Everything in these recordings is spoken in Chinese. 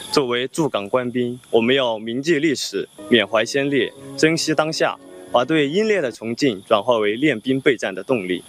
作为驻港官兵，我们要铭记历史，缅怀先烈，珍惜当下，把对英烈的崇敬转化为练兵备战的动力。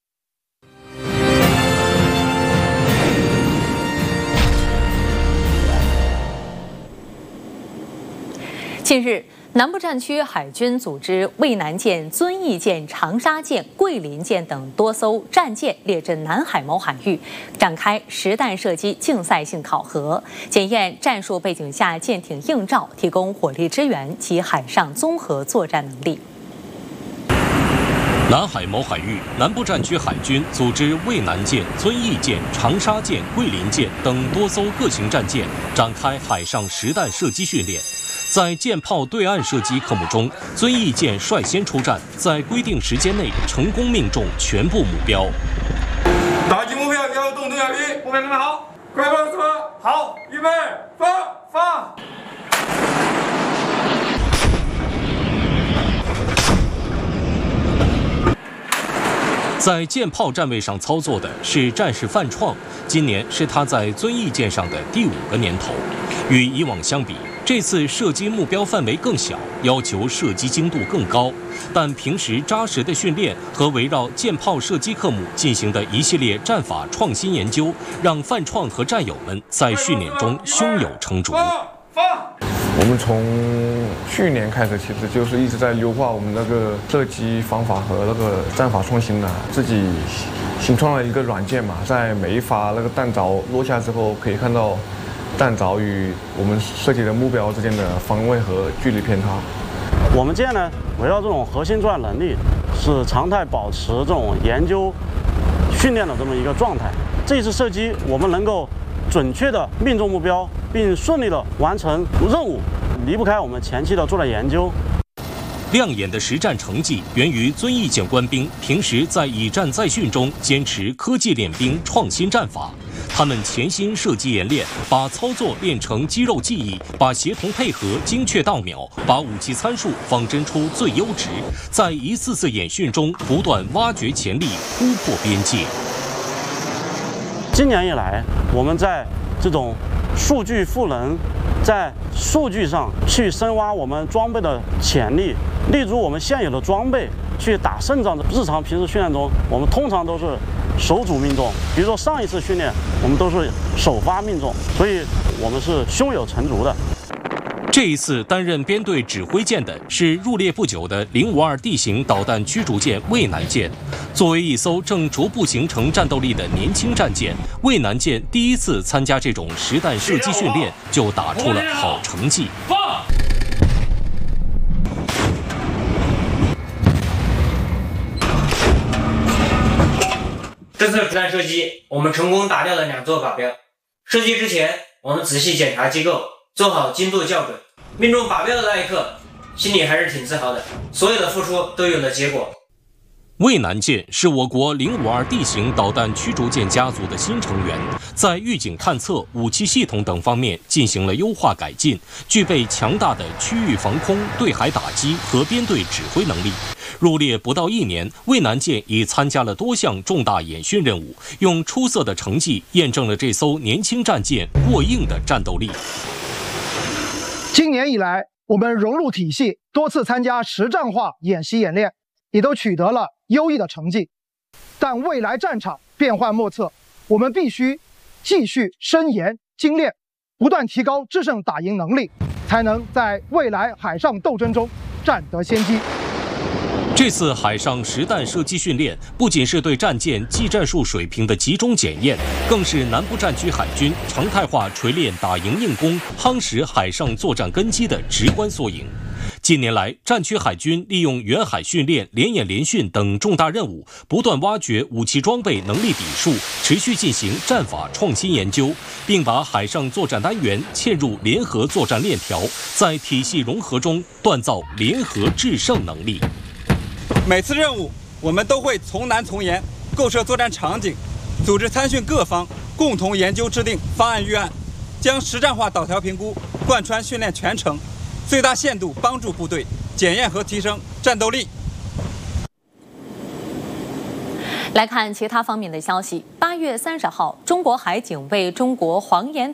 近日，南部战区海军组织渭南舰、遵义舰、长沙舰、桂林舰等多艘战舰列阵南海某海域，展开实弹射击竞赛性考核，检验战术背景下舰艇应召，提供火力支援及海上综合作战能力。 南海某海域，南部战区海军组织渭南舰、遵义舰、长沙舰、桂林舰等多艘各型战舰展开海上实弹射击训练。在舰炮对岸射击科目中，遵义舰率先出战，在规定时间内成功命中全部目标。 打击目标要动作要1，目标准备好，快放什么？好，预备，放。 在舰炮站位上操作的是战士范创，今年是他在遵义舰上的第5个年头。与以往相比，这次射击目标范围更小，要求射击精度更高，但平时扎实的训练和围绕舰炮射击科目进行的一系列战法创新研究，让范创和战友们在训练中胸有成竹。 我们从去年开始，其实就是一直在优化我们那个射击方法和那个战法创新自己新创了一个软件嘛，在每一发那个弹着落下之后，可以看到弹着与我们设计的目标之间的方位和距离偏差。 我们舰呢，围绕这种核心作战能力，是常态保持这种研究训练的这么一个状态。这一次射击，我们能够准确地命中目标，并顺利地完成任务，离不开我们前期的作战研究。 亮眼的实战成绩源于遵义舰官兵平时在以战在训中坚持科技练兵、创新战法。他们潜心射击演练，把操作练成肌肉记忆，把协同配合精确到秒，把武器参数仿真出最优值，在一次次演训中不断挖掘潜力，突破边界。 今年以来，我们在这种数据赋能，在数据上去深挖我们装备的潜力，例如我们现有的装备去打胜仗的日常平时训练中，我们通常都是手主命中，比如说上一次训练我们都是首发命中，所以我们是胸有成竹的。 这一次担任编队指挥舰的是入列不久的052 D 型导弹驱逐舰渭南舰。作为一艘正逐步形成战斗力的年轻战舰，渭南舰第一次参加这种实弹射击训练，就打出了好成绩。 这次实弹射击，我们成功打掉了2座靶标。射击之前，我们仔细检查机构，做好精度校准，命中靶标的那一刻，心里还是挺自豪的。所有的付出都有了结果。 渭南舰是我国052 D 型导弹驱逐舰家族的新成员，在预警探测、武器系统等方面进行了优化改进，具备强大的区域防空、对海打击和编队指挥能力。入列不到1年，渭南舰已参加了多项重大演训任务，用出色的成绩验证了这艘年轻战舰过硬的战斗力。 今年以来，我们融入体系，多次参加实战化演习演练，也都取得了优异的成绩。但未来战场变幻莫测，我们必须继续深研精炼，不断提高制胜打赢能力，才能在未来海上斗争中占得先机。 这次海上实弹射击训练不仅是对战舰技战术水平的集中检验，更是南部战区海军常态化锤炼打赢硬攻、夯实海上作战根基的直观缩影。近年来，战区海军利用远海训练、联演联训等重大任务，不断挖掘武器装备能力底数，持续进行战法创新研究，并把海上作战单元嵌入联合作战链条，在体系融合中锻造联合制胜能力。 每次任务，我们都会从难从严，构设作战场景，组织参训各方共同研究制定方案预案，将实战化导条评估贯穿训练全程，最大限度帮助部队检验和提升战斗力。 来看其他方面的消息。8月30号，中国海警为中国黄岩